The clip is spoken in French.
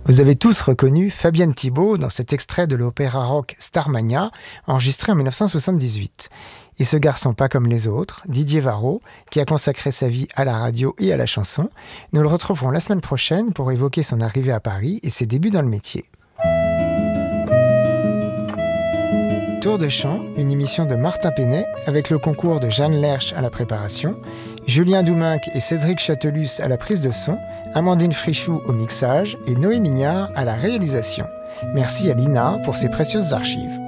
Vous avez tous reconnu Fabienne Thibault dans cet extrait de l'opéra rock Starmania, enregistré en 1978. Et ce garçon pas comme les autres, Didier Varro, qui a consacré sa vie à la radio et à la chanson, nous le retrouverons la semaine prochaine pour évoquer son arrivée à Paris et ses débuts dans le métier. Tour de chant, une émission de Martin Penet avec le concours de Jeanne Lerche à la préparation, Julien Douminc et Cédric Chatelus à la prise de son, Amandine Frichou au mixage et Noé Mignard à la réalisation. Merci à Lina pour ses précieuses archives.